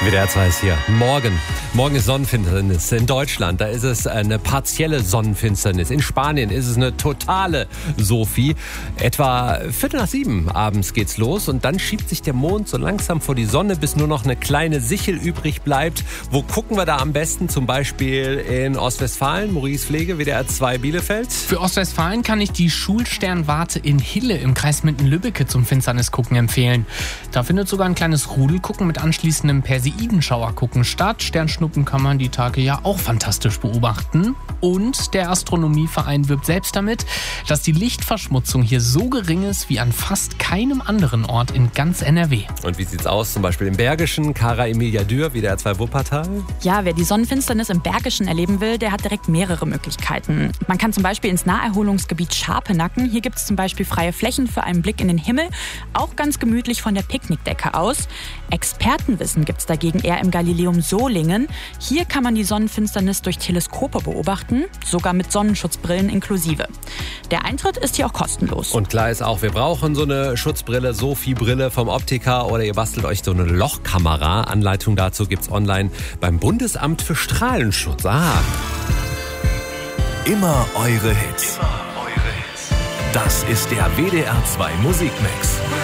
WDR 2 ist hier. Morgen ist Sonnenfinsternis in Deutschland. Da ist es eine partielle Sonnenfinsternis. In Spanien ist es eine totale Sophie. Etwa 6:45 abends geht's los und dann schiebt sich der Mond so langsam vor die Sonne, bis nur noch eine kleine Sichel übrig bleibt. Wo gucken wir da am besten? Zum Beispiel in Ostwestfalen. Maurice Pflege, WDR 2 Bielefeld. Für Ostwestfalen kann ich die Schulsternwarte in Hille im Kreis Minden-Lübbecke zum Finsternisgucken empfehlen. Da findet sogar ein kleines Rudelgucken mit anschließendem Perseidenschauergucken statt. Sternschnuppen kann man die Tage ja auch fantastisch beobachten. Und der Astronomieverein wirbt selbst damit, dass die Lichtverschmutzung hier so gering ist wie an fast keinem anderen Ort in ganz NRW. Und wie sieht's aus zum Beispiel im Bergischen? Kara Emilia Dürr, WDR 2 Wuppertal. Ja, wer die Sonnenfinsternis im Bergischen erleben will, der hat direkt mehrere Möglichkeiten. Man kann zum Beispiel ins Naherholungsgebiet Scharpenacken. Hier gibt es zum Beispiel freie Flächen für einen Blick in den Himmel. Auch ganz gemütlich von der Picknickdecke aus. Expertenwissen gibt es dagegen eher im Galileum Solingen. Hier kann man die Sonnenfinsternis durch Teleskope beobachten, sogar mit Sonnenschutzbrillen inklusive. Der Eintritt ist hier auch kostenlos. Und klar ist auch, wir brauchen so eine Schutzbrille, Sophie-Brille vom Optiker oder ihr bastelt euch so eine Lochkamera. Anleitung dazu gibt's online beim Bundesamt für Strahlenschutz. Immer eure Hits. Das ist der WDR 2 Musikmix.